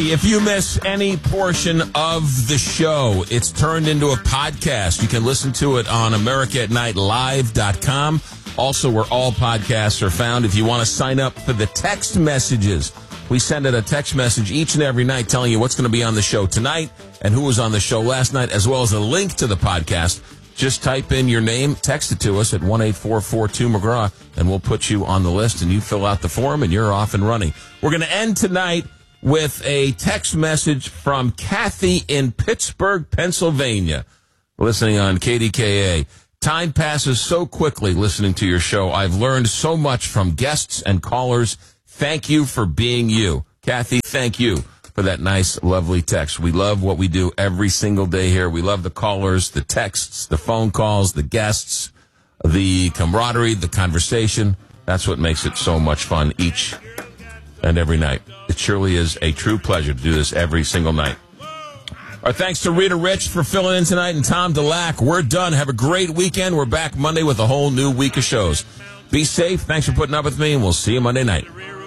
If you miss any portion of the show, it's turned into a podcast. You can listen to it on AmericaAtNightLive.com. Also, where all podcasts are found. If you want to sign up for the text messages, we send out a text message each and every night telling you what's going to be on the show tonight and who was on the show last night, as well as a link to the podcast. Just type in your name, text it to us at 1-844-2-McGraw, and we'll put you on the list, and you fill out the form, and you're off and running. We're going to end tonight with a text message from Kathy in Pittsburgh, Pennsylvania, listening on KDKA. Time passes so quickly listening to your show. I've learned so much from guests and callers. Thank you for being you. Kathy, thank you for that nice, lovely text. We love what we do every single day here. We love the callers, the texts, the phone calls, the guests, the camaraderie, the conversation. That's what makes it so much fun each and every night. It surely is a true pleasure to do this every single night. Our thanks to Rita Rich for filling in tonight and Tom DeLack. We're done. Have a great weekend. We're back Monday with a whole new week of shows. Be safe. Thanks for putting up with me, and we'll see you Monday night.